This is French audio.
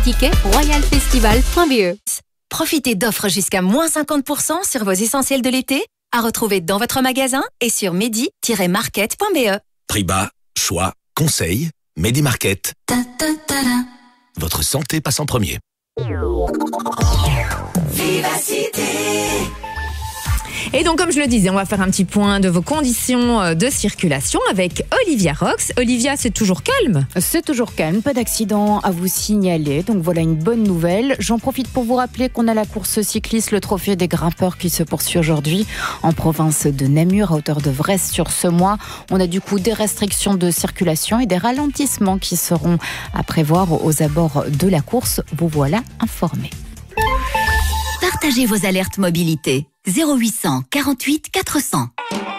Ticket royalfestival.be. Profitez d'offres jusqu'à moins 50% sur vos essentiels de l'été, à retrouver dans votre magasin et sur medi-market.be. Prix bas, choix, conseils, Medi Market. Votre santé passe en premier. Vivacité. Et donc, comme je le disais, on va faire un petit point de vos conditions de circulation avec Olivia Rox. Olivia, c'est toujours calme? C'est toujours calme, pas d'accident à vous signaler. Donc voilà une bonne nouvelle. J'en profite pour vous rappeler qu'on a la course cycliste, le trophée des grimpeurs qui se poursuit aujourd'hui en province de Namur, à hauteur de Vresse-sur-Semois. On a du coup des restrictions de circulation et des ralentissements qui seront à prévoir aux abords de la course. Vous voilà informés. Partagez vos alertes mobilité. 0800 48 400.